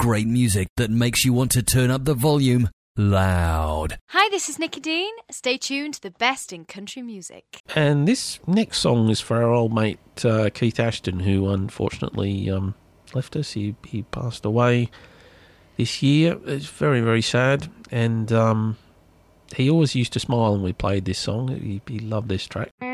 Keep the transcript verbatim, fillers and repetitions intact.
great music that makes you want to turn up the volume loud. Hi, this is Nicky Dean. Stay tuned to the best in country music. And this next song is for our old mate uh, Keith Ashton, who unfortunately um, left us. He, he passed away this year. It's very, very sad. And um, he always used to smile when we played this song. He, he loved this track.